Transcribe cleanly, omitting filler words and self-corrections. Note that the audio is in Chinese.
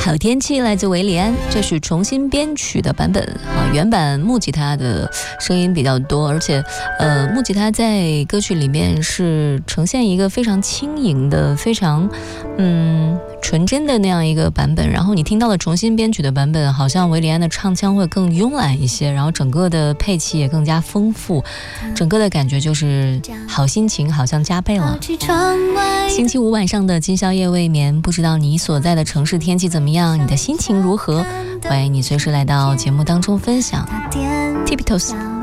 好天气来自维里安，这是重新编曲的版本啊。原版木吉他的声音比较多，而且木吉他在歌曲里面是呈现一个非常轻盈的、非常纯真的那样一个版本。然后你听到了重新编曲的版本，好像维里安的唱腔会更慵懒一些，然后整个的配器也更加丰富，整个的感觉就是好心情好像加倍了。星期五晚上的今宵夜未眠，不知道你所在的城市天气怎么样，你的心情如何？欢迎你随时来到节目当中分享。Tipitos